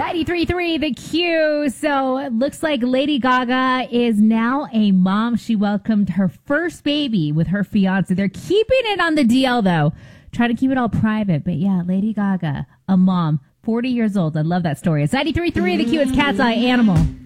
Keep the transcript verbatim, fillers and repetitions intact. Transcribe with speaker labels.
Speaker 1: ninety-three point three The Q. So it looks like Lady Gaga is now a mom. She welcomed her first baby with her fiance. They're keeping it on the D L, though. Trying to keep it all private. But yeah, Lady Gaga, a mom, forty years old. I love that story. It's ninety-three point three The Q. It's Cat's Eye Animal.